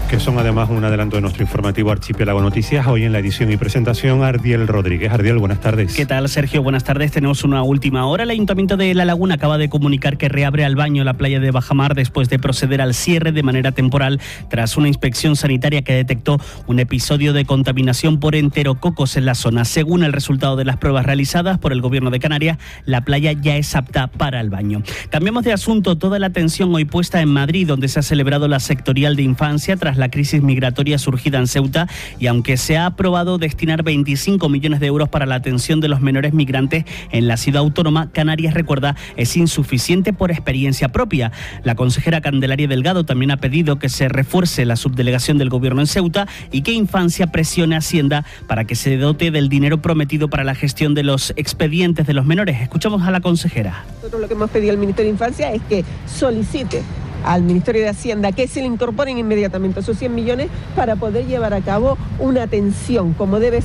Que son además un adelanto de nuestro informativo Archipiélago Noticias. Hoy en la edición y presentación, Ardiel Rodríguez. Ardiel, buenas tardes. ¿Qué tal, Sergio? Buenas tardes. Tenemos una última hora. El Ayuntamiento de La Laguna acaba de comunicar que reabre al baño la playa de Bajamar después de proceder al cierre de manera temporal tras una inspección sanitaria que detectó un episodio de contaminación por enterococos en la zona. Según el resultado de las pruebas realizadas por el Gobierno de Canarias, la playa ya es apta para el baño. Cambiamos de asunto. Toda la atención hoy puesta en Madrid, donde se ha celebrado la sectorial de infancia tras la crisis migratoria surgida en Ceuta, y aunque se ha aprobado destinar 25 millones de euros para la atención de los menores migrantes en la ciudad autónoma, Canarias, recuerda, es insuficiente por experiencia propia. La consejera Candelaria Delgado también ha pedido que se refuerce la subdelegación del Gobierno en Ceuta y que Infancia presione a Hacienda para que se dote del dinero prometido para la gestión de los expedientes de los menores. Escuchamos a la consejera. Nosotros lo que hemos pedido al Ministerio de Infancia es que solicite al Ministerio de Hacienda que se le incorporen inmediatamente esos 100 millones para poder llevar a cabo una atención como debe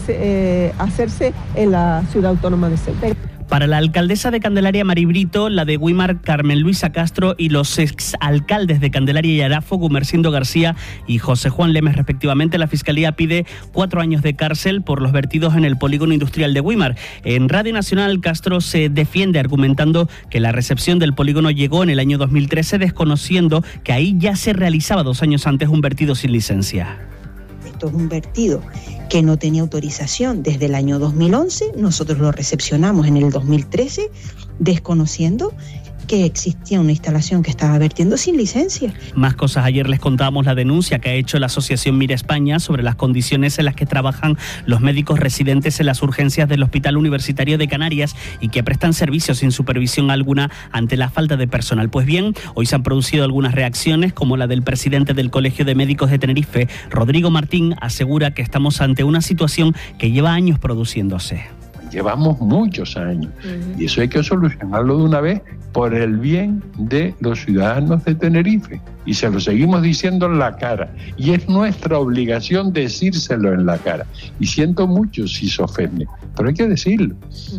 hacerse en la ciudad autónoma de Ceuta. Para la alcaldesa de Candelaria, Mari Brito, la de Güímar, Carmen Luisa Castro, y los exalcaldes de Candelaria y Arafo, Gumersindo García y José Juan Lemes, respectivamente, la Fiscalía pide 4 años de cárcel por los vertidos en el polígono industrial de Güímar. En Radio Nacional, Castro se defiende argumentando que la recepción del polígono llegó en el año 2013, desconociendo que ahí ya se realizaba 2 años antes un vertido sin licencia. Esto es un vertido que no tenía autorización desde el año 2011, nosotros lo recepcionamos en el 2013, desconociendo que existía una instalación que estaba vertiendo sin licencia. Más cosas. Ayer les contábamos la denuncia que ha hecho la Asociación Mira España sobre las condiciones en las que trabajan los médicos residentes en las urgencias del Hospital Universitario de Canarias y que prestan servicios sin supervisión alguna ante la falta de personal. Pues bien, hoy se han producido algunas reacciones, como la del presidente del Colegio de Médicos de Tenerife, Rodrigo Martín. Asegura que estamos ante una situación que lleva años produciéndose. Llevamos muchos años y eso hay que solucionarlo de una vez por el bien de los ciudadanos de Tenerife. Y se lo seguimos diciendo en la cara. Y es nuestra obligación decírselo en la cara. Y siento mucho si se ofende, pero hay que decirlo.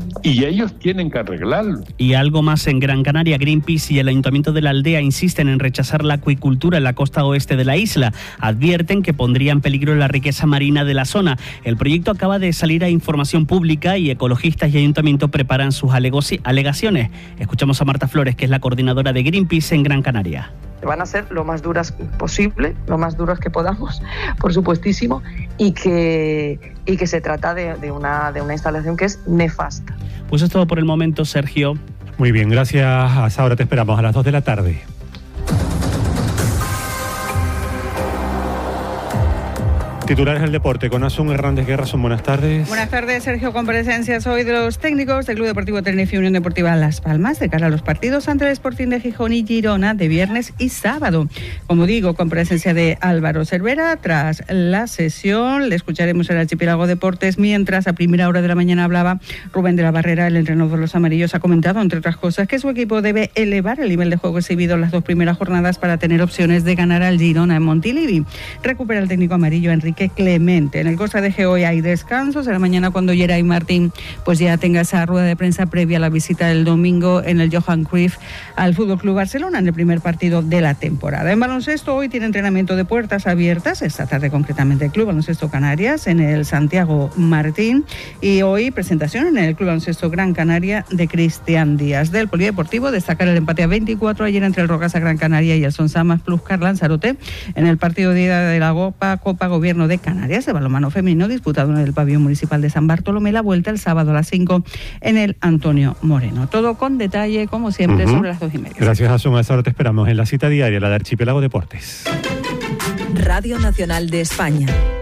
Y ellos tienen que arreglarlo. Y algo más en Gran Canaria. Greenpeace y el Ayuntamiento de la Aldea insisten en rechazar la acuicultura en la costa oeste de la isla. Advierten que pondría en peligro la riqueza marina de la zona. El proyecto acaba de salir a información pública y ecologistas y ayuntamiento preparan sus alegaciones. Escuchamos a Marta Flores, que es la coordinadora de Greenpeace en Gran Canaria. Van a ser lo más duras posible, lo más duras que podamos, por supuestísimo, y que se trata de una instalación que es nefasta. Pues es todo por el momento, Sergio. Muy bien, gracias. Hasta ahora te esperamos a las 2 de la tarde. Titulares del deporte con Asun Hernández Guerra. Son buenas tardes. Buenas tardes, Sergio. Comparecencias hoy de los técnicos del Club Deportivo Tenerife y Unión Deportiva Las Palmas de cara a los partidos ante el Sporting de Gijón y Girona de viernes y sábado. Como digo, comparecencia de Álvaro Cervera. Tras la sesión le escucharemos el Archipiélago Deportes, mientras a primera hora de la mañana hablaba Rubén de la Barrera. El entrenador de los amarillos ha comentado, entre otras cosas, que su equipo debe elevar el nivel de juego exhibido en las 2 primeras jornadas para tener opciones de ganar al Girona en Montilivi. Recupera el técnico amarillo Enrique Clemente. En el Costa de Geo hoy hay descanso. Será mañana cuando Geray Martín pues ya tenga esa rueda de prensa previa a la visita del domingo en el Johan Cruyff al Fútbol Club Barcelona en el primer partido de la temporada. En baloncesto hoy tiene entrenamiento de puertas abiertas, esta tarde concretamente el Club Baloncesto Canarias en el Santiago Martín, y hoy presentación en el Club Baloncesto Gran Canaria de Cristian Díaz. Del polideportivo destacar el empate a 24 ayer entre el Rocasa Gran Canaria y el Sonsamas Plus Lanzarote en el partido de ida de la Copa Gobierno de Canarias de balonmano femenino disputado en el pabellón municipal de San Bartolomé. La vuelta el sábado a las 5 en el Antonio Moreno. Todo con detalle, como siempre, sobre las 2:30. Gracias, Asun. A esa hora te esperamos en la cita diaria, la de Archipiélago Deportes. Radio Nacional de España.